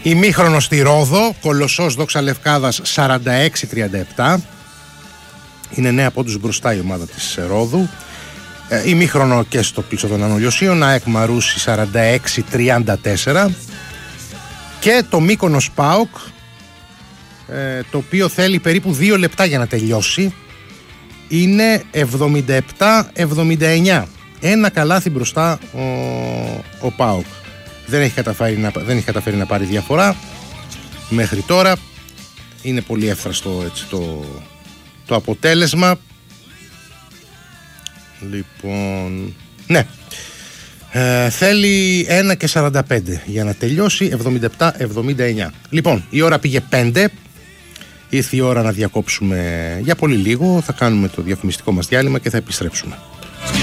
Ημίχρονο στη Ρόδο, Κολοσσός Δόξα Λευκάδας 46-37. Είναι 9 πόντους μπροστά η ομάδα της Ρόδου. Ημίχρονο και στο πίσω των Ανολιοσίων, ΑΕΚ Μαρούσι 46-34. Και το Μύκονος ΠΑΟΚ, το οποίο θέλει περίπου 2 λεπτά για να τελειώσει, είναι 77-79. Ένα καλάθι μπροστά ο ΠΑΟΚ. Δεν έχει καταφέρει να πάρει διαφορά μέχρι τώρα. Είναι πολύ εύθραστο έτσι το αποτέλεσμα. Λοιπόν, ναι, θέλει 1:45 για να τελειώσει. 77-79. Λοιπόν, η ώρα πήγε 5. Ήρθε η ώρα να διακόψουμε για πολύ λίγο. Θα κάνουμε το διαφημιστικό μας διάλειμμα και θα επιστρέψουμε.